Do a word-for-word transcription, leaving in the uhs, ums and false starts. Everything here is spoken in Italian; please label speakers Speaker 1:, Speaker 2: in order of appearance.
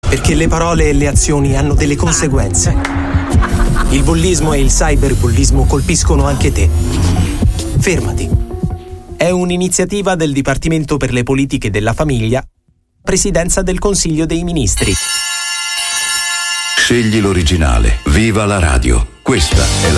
Speaker 1: Perché le parole e le azioni hanno delle conseguenze. Il bullismo e il cyberbullismo colpiscono anche te. Fermati. È un'iniziativa del Dipartimento per le Politiche della Famiglia, Presidenza del Consiglio dei Ministri.
Speaker 2: Scegli l'originale. Viva la radio. Questa è la